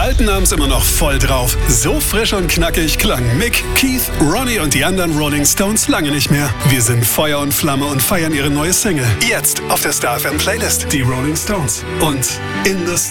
Alten haben's immer noch voll drauf. So frisch und knackig klang Mick, Keith, Ronnie und die anderen Rolling Stones lange nicht mehr. Wir sind Feuer und Flamme und feiern ihre neue Single. Jetzt auf der Star FM Playlist. Die Rolling Stones und In the